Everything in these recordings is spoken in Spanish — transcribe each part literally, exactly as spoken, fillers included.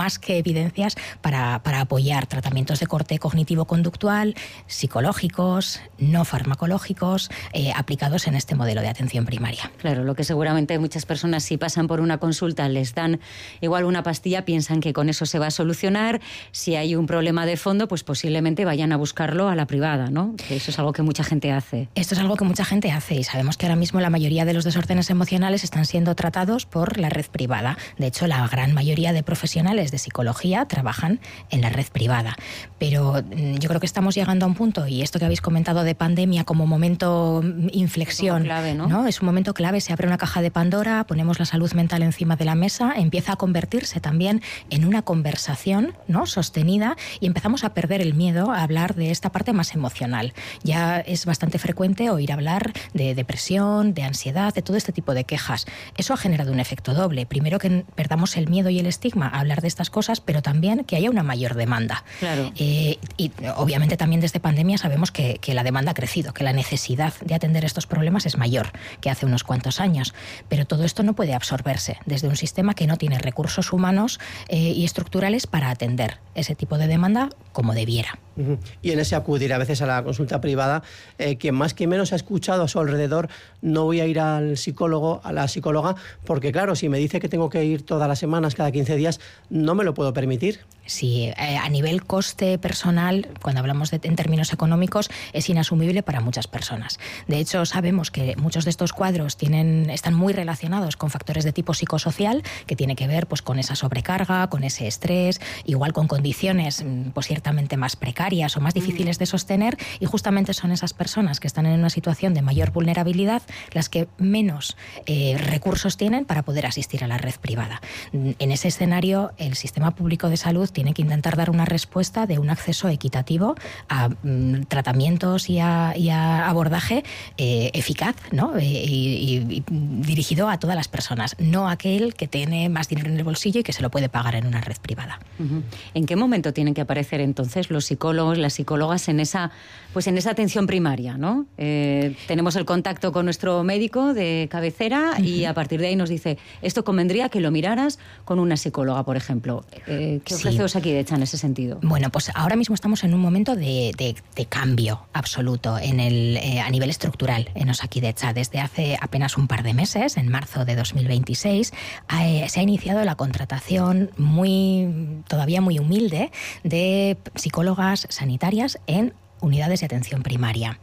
más que evidencias para, para apoyar tratamientos de corte cognitivo-conductual, psicológicos, no farmacológicos, eh, aplicados en este modelo de atención primaria. Claro, lo que seguramente muchas personas, si pasan por una consulta, les dan igual una pastilla, piensan que con eso se va a solucionar. Si hay un problema de fondo, pues posiblemente vayan a buscarlo a la privada, ¿no? Que eso es algo que mucha gente hace. Esto es algo que mucha gente hace y sabemos que ahora mismo la mayoría de los desórdenes emocionales están siendo tratados por la red privada. De hecho, la gran mayoría de profesionales de psicología trabajan en la red privada. Pero yo creo que estamos llegando a un punto, y esto que habéis comentado de pandemia como momento inflexión, clave, ¿no? ¿no? Es un momento clave, se abre una caja de Pandora, ponemos la salud mental encima de la mesa, empieza a convertirse también en una conversación, ¿no?, sostenida, y empezamos a perder el miedo a hablar de esta parte más emocional. Ya es bastante frecuente oír hablar de depresión, de ansiedad, de todo este tipo de quejas. Eso ha generado un efecto doble. Primero, que perdamos el miedo y el estigma a hablar de estas cosas, pero también que haya una mayor demanda. Claro. Eh, y obviamente también desde pandemia sabemos que, que la demanda ha crecido, que la necesidad de atender estos problemas es mayor que hace unos cuantos años. Pero todo esto no puede absorberse desde un sistema que no tiene recursos humanos eh, y estructurales para atender ese tipo de demanda como debiera. Uh-huh. Y en ese acudir a veces a la consulta privada, eh, quien más que menos ha escuchado a su alrededor, no voy a ir al psicólogo, a la psicóloga, porque claro, si me dice que tengo que ir todas las semanas, cada quince días, no me lo puedo permitir. Sí, eh, a nivel coste personal, cuando hablamos de, en términos económicos, es inasumible para muchas personas. De hecho, sabemos que muchos de estos cuadros tienen, están muy relacionados con factores de tipo psicosocial, que tiene que ver pues, con esa sobrecarga, con ese estrés, igual con condiciones pues, ciertamente más precarias o más difíciles de sostener, y justamente son esas personas que están en una situación de mayor vulnerabilidad las que menos eh, recursos tienen para poder asistir a la red privada. En ese escenario, el sistema público de salud tiene que intentar dar una respuesta de un acceso equitativo a mm, tratamientos y a, y a abordaje eh, eficaz, ¿no? Eh, y, y, y dirigido a todas las personas, no a aquel que tiene más dinero en el bolsillo y que se lo puede pagar en una red privada. Uh-huh. ¿En qué momento tienen que aparecer entonces los psicólogos, las psicólogas en esa, pues en esa atención primaria, ¿no? Eh, tenemos el contacto con nuestro médico de cabecera uh-huh. y a partir de ahí nos dice, esto convendría que lo miraras con una psicóloga, por ejemplo. Eh, ¿Qué ofrece Sí. Osakidetza en ese sentido? Bueno, pues ahora mismo estamos en un momento de, de, de cambio absoluto en el, eh, a nivel estructural en Osakidetza. Desde hace apenas un par de meses, en marzo de dos mil veintiséis, eh, se ha iniciado la contratación muy, todavía muy humilde de psicólogas sanitarias en unidades de atención primaria.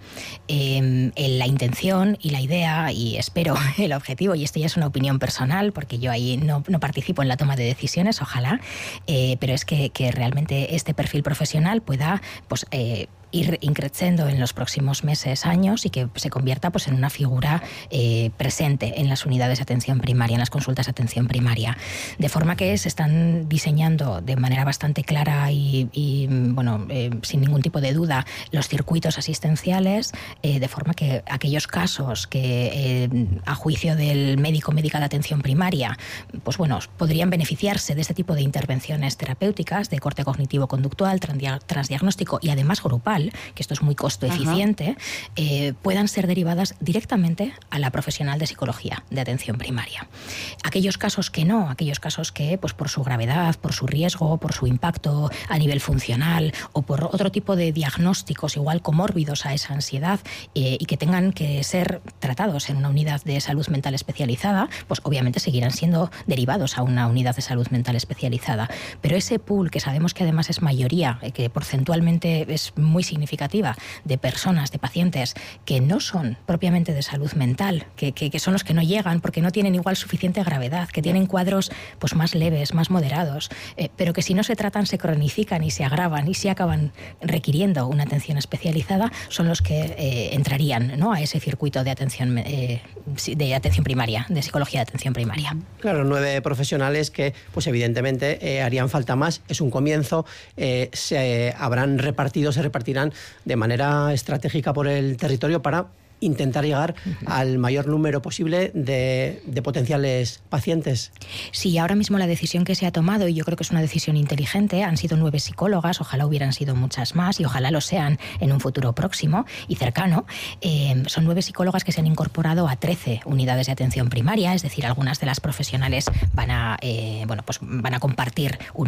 Eh, la intención y la idea, y espero el objetivo, y esto ya es una opinión personal, porque yo ahí no, no participo en la toma de decisiones, ojalá, eh, pero es que, que realmente este perfil profesional pueda pues, eh, ir increciendo en los próximos meses, años, y que se convierta pues, en una figura eh, presente en las unidades de atención primaria, en las consultas de atención primaria. De forma que se están diseñando de manera bastante clara y, y bueno, eh, sin ningún tipo de duda, los circuitos asistenciales, eh, de forma que aquellos casos que eh, a juicio del médico médica de atención primaria, pues bueno, podrían beneficiarse de este tipo de intervenciones terapéuticas de corte cognitivo-conductual, transdiagnóstico y además grupal, que esto es muy costo eficiente, eh, puedan ser derivadas directamente a la profesional de psicología de atención primaria. Aquellos casos que no, aquellos casos que pues por su gravedad, por su riesgo, por su impacto a nivel funcional o por otro tipo de diagnósticos igual comórbidos a esa ansiedad eh, y que tengan que ser tratados en una unidad de salud mental especializada, pues obviamente seguirán siendo derivados a una unidad de salud mental especializada. Pero ese pool, que sabemos que además es mayoría, eh, que porcentualmente es muy significativa, de personas, de pacientes que no son propiamente de salud mental, que, que, que son los que no llegan porque no tienen igual suficiente gravedad, que tienen cuadros pues más leves, más moderados, eh, pero que si no se tratan se cronifican y se agravan y se acaban requiriendo una atención especializada, son los que eh, entrarían, ¿no?, a ese circuito de atención eh, de atención primaria, de psicología de atención primaria. Claro, nueve profesionales que pues evidentemente eh, harían falta más, es un comienzo, eh, se eh, habrán repartido, se repartirán de manera estratégica por el territorio para intentar llegar uh-huh. al mayor número posible de, de potenciales pacientes. Sí, ahora mismo la decisión que se ha tomado, y yo creo que es una decisión inteligente, han sido nueve psicólogas, ojalá hubieran sido muchas más y ojalá lo sean en un futuro próximo y cercano. Eh, son nueve psicólogas que se han incorporado a trece unidades de atención primaria, es decir, algunas de las profesionales van a, eh, bueno, pues van a compartir un